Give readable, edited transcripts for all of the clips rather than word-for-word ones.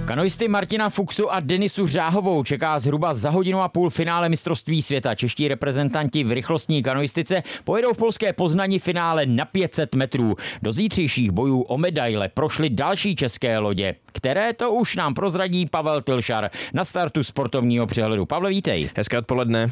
Kanoisty Martina Fuchsu a Denisu Řáhovou čeká zhruba za hodinu a půl finále mistrovství světa. Čeští reprezentanti v rychlostní kanoistice pojedou v polské Poznani finále na 500 metrů. Do zítřejších bojů o medaile prošly další české lodě, které to už nám prozradí Pavel Tylšar na startu sportovního přehledu. Pavle, vítej. Hezké odpoledne.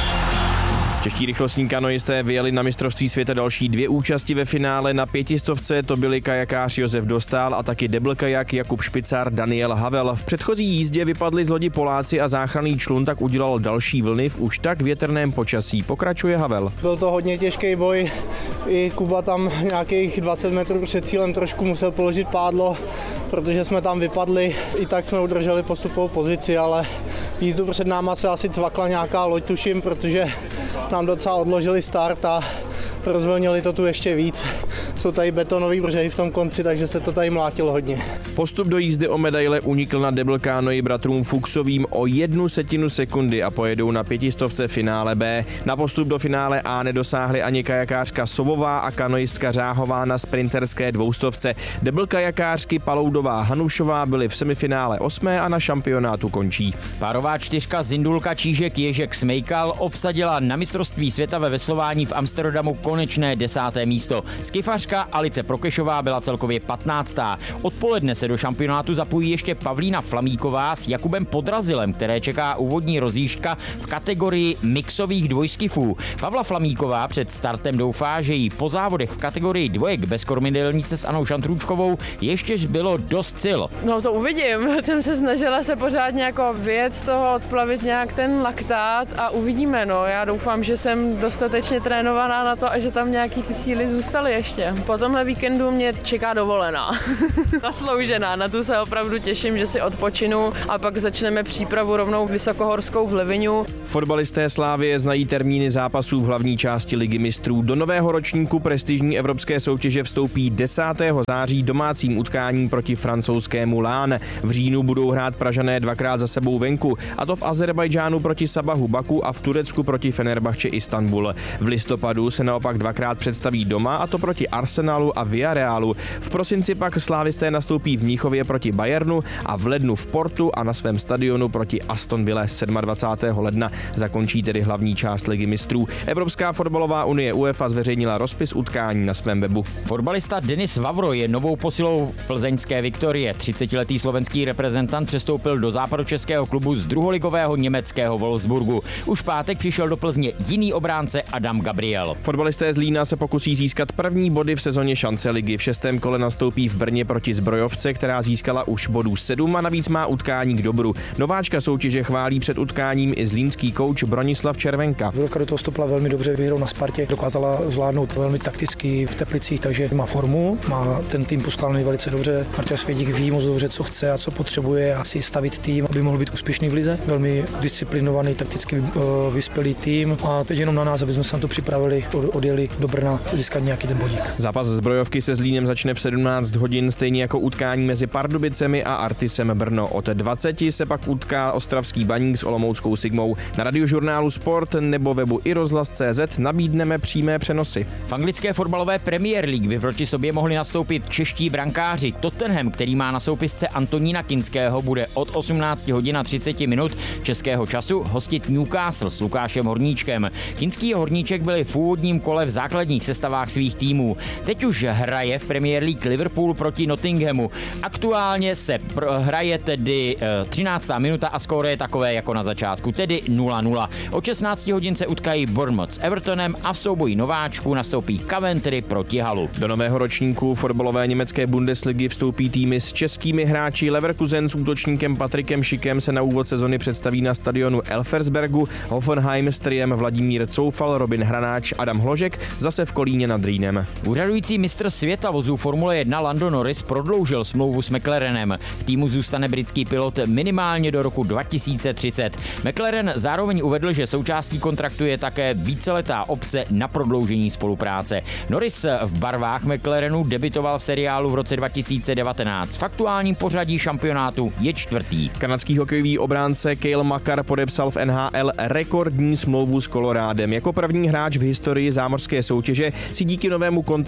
Čeští rychlostní kanoisté vyjeli na mistrovství světa další 2 účasti ve finále. Na 500 to byli kajakář Josef Dostál a taky double kajak Jakub Špicár, Daniel Havel. V předchozí jízdě vypadli z lodi Poláci a záchranný člun tak udělal další vlny v už tak větrném počasí. Pokračuje Havel. Byl to hodně těžký boj. I Kuba tam nějakých 20 metrů před cílem trošku musel položit pádlo, protože jsme tam vypadli. I tak jsme udrželi postupovou pozici, ale jízdu před náma se asi cvakla nějaká loď, tuším, protože nám docela odložili start a rozvolnili to tu ještě víc. Jsou tady betonový břehy v tom konci, takže se to tady mlátilo hodně. Postup do jízdy o medaile unikl na double kánoi bratrům Fuchsovým o 1/10 sekundy a pojedou na 500 finále B. Na postup do finále A nedosáhly ani kajakářka Sovová a kanoistka Řáhová na sprinterské 200. Double kajakářky Paloudová Hanušová byly v semifinále 8. a na šampionátu končí. Párová čtyřka Zindulka Čížek Ježek Smejkal obsadila na mistrovství světa ve veslování v Amsterdamu konečné 10. místo. Skifařka Alice Prokešová byla celkově 15. Odpoledne se do šampionátu zapojí ještě Pavlína Flamíková s Jakubem Podrazilem, které čeká úvodní rozjížďka v kategorii mixových dvojskifů. Pavla Flamíková před startem doufá, že jí po závodech v kategorii dvojek bez kormidelnice s Anou Šantrůčkovou ještě bylo dost sil. No to uvidím. Jsem se snažila se pořádně jako vyjet z toho, odplavit nějak ten laktát a uvidíme. No. Já doufám, že jsem dostatečně trénovaná na to a že tam nějaký ty síly zůstaly ještě. Po tomhle víkendu mě čeká dovolená. Zasloužená, na tu se opravdu těším, že si odpočinu a pak začneme přípravu rovnou vysokohorskou v Liviňu. Fotbalisté Slavie znají termíny zápasů v hlavní části Ligy mistrů. Do nového ročníku prestižní evropské soutěže vstoupí 10. září domácím utkáním proti francouzskému Lán. V říjnu budou hrát Pražané 2krát za sebou venku, a to v Azerbajdžánu proti Sabahu Baku a v Turecku proti Fenerbahče Istanbul. V listopadu se naopak 2krát představí doma, a to proti Arsenalu a Villarealu. V prosinci pak slávisté nastoupí v Mnichově proti Bayernu a v lednu v Portu a na svém stadionu proti Aston Ville 27. ledna zakončí tedy hlavní část Ligy mistrů. Evropská fotbalová unie UEFA zveřejnila rozpis utkání na svém webu. Fotbalista Denis Vavro je novou posilou plzeňské Viktorie. 30letý slovenský reprezentant přestoupil do západočeského klubu z druholigového německého Wolfsburgu. Už v pátek přišel do Plzně jiný obránce Adam Gabriel. Fotbalisté z Lína se pokusí získat první body v sezóně šance ligy. V 6. kole nastoupí v Brně proti Zbrojovce, která získala už bodů 7 a navíc má utkání k dobru. Nováčka soutěže chválí před utkáním i zlínský kouč Bronislav Červenka. Zbrojovka do toho vstoupila velmi dobře, vyhrou na Spartě, dokázala zvládnout velmi takticky v Teplicích, takže má formu, má ten tým poskládaný velice dobře. Martin Svědík ví moc dobře, co chce a co potřebuje, asi stavit tým, aby mohl být úspěšný v lize. Velmi disciplinovaný, takticky vyspělý tým a teď jenom na nás, aby jsme se na to připravili, odjeli do Brna, získat nějaký ten bodík. Zápas Zbrojovky se Zlínem začne v 17 hodin, stejně jako utkání mezi Pardubicemi a Artisem Brno. Od 20 se pak utká ostravský Baník s olomouckou Sigmou. Na Radiožurnálu Sport nebo webu iRozhlas.cz nabídneme přímé přenosy. V anglické fotbalové Premier League by proti sobě mohli nastoupit čeští brankáři. Tottenham, který má na soupisce Antonína Kinského, bude od 18 hodin a 30 minut českého času hostit Newcastle s Lukášem Horníčkem. Kinský a Horníček byli v úvodním kole v základních sestavách svých týmů. Teď už hraje v Premier League Liverpool proti Nottinghamu. Aktuálně se hraje tedy 13. minuta a skóre je takové jako na začátku, tedy 0-0. Od 16 hodin se utkají Bournemouth s Evertonem a v souboji nováčků nastoupí Coventry proti Hallu. Do nového ročníku fotbalové německé Bundesligy vstoupí týmy s českými hráči. Leverkusen s útočníkem Patrikem Schikem se na úvod sezony představí na stadionu Elfersbergu, Hoffenheim s triem Vladimír Coufal, Robin Hranáč, Adam Hložek zase v Kolíně nad Rýnem. Úřadující mistr světa vozů Formule 1 Lando Norris prodloužil smlouvu s McLarenem. V týmu zůstane britský pilot minimálně do roku 2030. McLaren zároveň uvedl, že součástí kontraktu je také víceletá opce na prodloužení spolupráce. Norris v barvách McLarenu debitoval v seriálu v roce 2019. V aktuálním pořadí šampionátu je 4. Kanadský hokejový obránce Cale Makar podepsal v NHL rekordní smlouvu s Colorádem. Jako první hráč v historii zámořské soutěže si díky novému kontraktu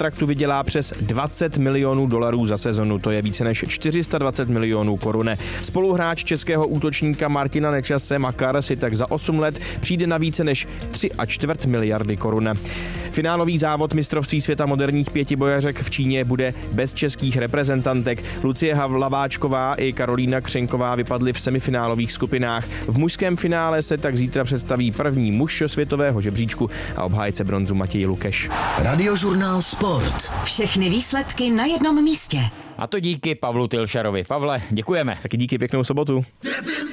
kontraktu vydělá přes 20 milionů dolarů za sezonu, to je více než 420 milionů korun. Spoluhráč českého útočníka Martina Nečase Makar si tak za 8 let přijde na více než 3,25 miliardy korun. Finálový závod mistrovství světa moderních pětibojařek v Číně bude bez českých reprezentantek. Lucie Hlaváčková i Karolína Křenková vypadly v semifinálových skupinách. V mužském finále se tak zítra představí první muž světového žebříčku a obhájce bronzu Matěj Lukeš. Radiožurnál Sport. Všechny výsledky na jednom místě. A to díky Pavlu Tylšarovi. Pavle, děkujeme. Taky díky, pěknou sobotu.